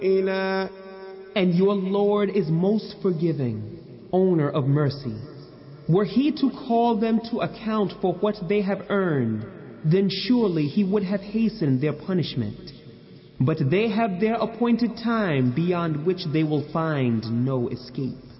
إِلَىٰ And your Lord is most forgiving, owner of mercy. Were he to call them to account for what they have earned, then surely he would have hastened their punishment. But they have their appointed time beyond which they will find no escape.